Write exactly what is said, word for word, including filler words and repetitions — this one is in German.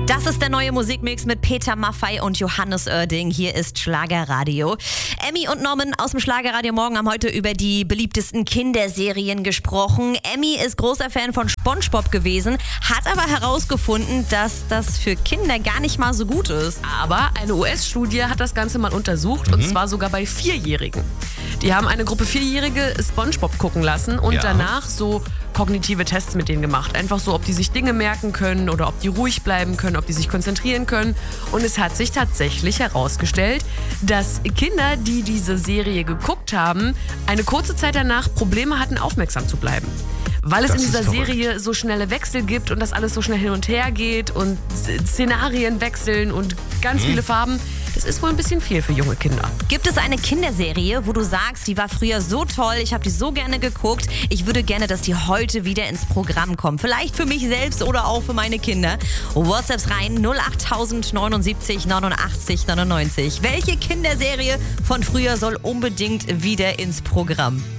Das ist der neue Musikmix mit Peter Maffay und Johannes Oerding. Hier ist Schlagerradio. Emmy und Norman aus dem Schlagerradio Morgen haben heute über die beliebtesten Kinderserien gesprochen. Emmy ist großer Fan von SpongeBob gewesen, hat aber herausgefunden, dass das für Kinder gar nicht mal so gut ist. Aber eine U S-Studie hat das Ganze mal untersucht, mhm. und zwar sogar bei Vierjährigen. Die haben eine Gruppe Vierjährige SpongeBob gucken lassen und ja. danach so kognitive Tests mit denen gemacht. Einfach so, ob die sich Dinge merken können oder ob die ruhig bleiben können, ob die sich konzentrieren können. Und es hat sich tatsächlich herausgestellt, dass Kinder, die diese Serie geguckt haben, eine kurze Zeit danach Probleme hatten, aufmerksam zu bleiben. Weil es das in dieser Serie so schnelle Wechsel gibt und das alles so schnell hin und her geht und Szenarien wechseln und ganz mhm. viele Farben. Das ist wohl ein bisschen viel für junge Kinder. Gibt es eine Kinderserie, wo du sagst, die war früher so toll, ich habe die so gerne geguckt, ich würde gerne, dass die heute wieder ins Programm kommt. Vielleicht für mich selbst oder auch für meine Kinder. WhatsApps rein null acht neunundsiebzig neunundachtzig neunundneunzig. Welche Kinderserie von früher soll unbedingt wieder ins Programm?